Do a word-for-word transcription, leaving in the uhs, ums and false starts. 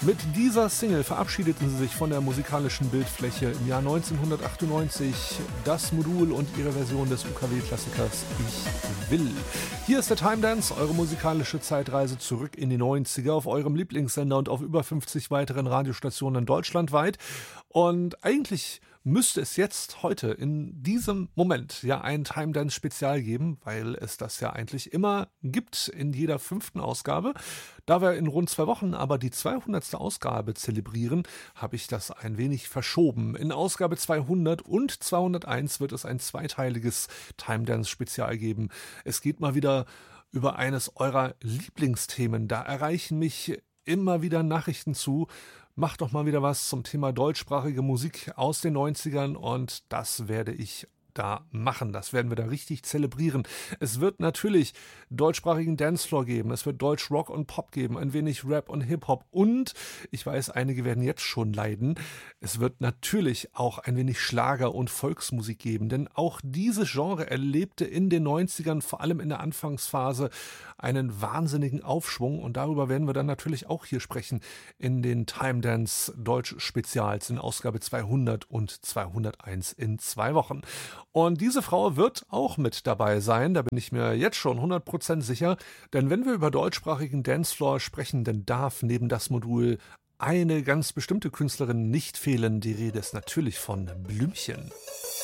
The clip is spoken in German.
Mit dieser Single verabschiedeten sie sich von der musikalischen Bildfläche im Jahr neunzehnhundertachtundneunzig. Das Modul und ihre Version des U K W-Klassikers Ich will. Hier ist der Time Dance, eure musikalische Zeitreise zurück in die neunziger auf eurem Lieblingssender und auf über fünfzig weiteren Radiostationen deutschlandweit. Und eigentlich müsste es jetzt heute in diesem Moment ja ein Time Dance Spezial geben, weil es das ja eigentlich immer gibt in jeder fünften Ausgabe. Da wir in rund zwei Wochen aber die zweihundertste Ausgabe zelebrieren, habe ich das ein wenig verschoben. In Ausgabe zweihundert und zweihunderteins wird es ein zweiteiliges Time Dance Spezial geben. Es geht mal wieder über eines eurer Lieblingsthemen. Da erreichen mich immer wieder Nachrichten zu. Macht doch mal wieder was zum Thema deutschsprachige Musik aus den neunzigern und das werde ich da machen. Das werden wir da richtig zelebrieren. Es wird natürlich deutschsprachigen Dancefloor geben, es wird Deutsch Rock und Pop geben, ein wenig Rap und Hip-Hop und, ich weiß, einige werden jetzt schon leiden, es wird natürlich auch ein wenig Schlager und Volksmusik geben, denn auch dieses Genre erlebte in den neunzigern, vor allem in der Anfangsphase, einen wahnsinnigen Aufschwung und darüber werden wir dann natürlich auch hier sprechen in den Time Dance Deutsch Spezials in Ausgabe zweihundert und zweihunderteins in zwei Wochen. Und diese Frau wird auch mit dabei sein, da bin ich mir jetzt schon hundert Prozent sicher, denn wenn wir über deutschsprachigen Dancefloor sprechen, dann darf neben das Modul eine ganz bestimmte Künstlerin nicht fehlen. Die Rede ist natürlich von Blümchen.